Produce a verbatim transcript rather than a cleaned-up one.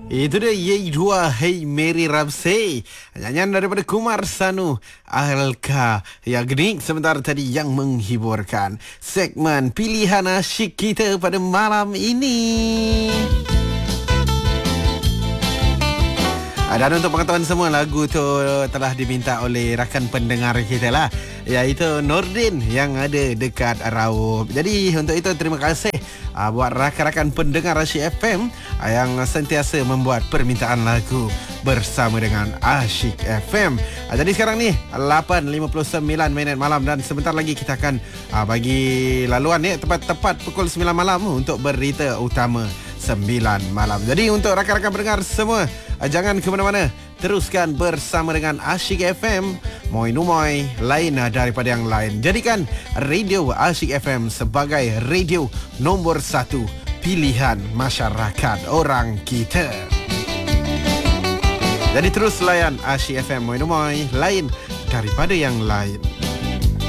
Itu dia Ye Dua Hey Mary Ramsey, nyanyian daripada Kumar Sanu Alka Yagnik. Sebentar tadi yang menghiburkan segmen pilihan asyik kita pada malam ini. Dan untuk pengetahuan semua, lagu tu telah diminta oleh rakan pendengar kita lah, iaitu Nordin yang ada dekat Raub. Jadi untuk itu terima kasih uh, buat rakan-rakan pendengar Asyik F M uh, yang sentiasa membuat permintaan lagu bersama dengan Asyik F M. Uh, jadi sekarang ni lapan lima puluh sembilan minit malam dan sebentar lagi kita akan uh, bagi laluan ni tepat-tepat pukul sembilan malam untuk berita utama sembilan malam. Jadi untuk rakan-rakan pendengar semua, jangan ke mana-mana, teruskan bersama dengan Asyik F M. Moi numoi lain daripada yang lain. Jadikan radio Asyik F M sebagai radio nombor satu pilihan masyarakat orang kita. Jadi terus layan Asyik F M. Moi numoi lain daripada yang lain.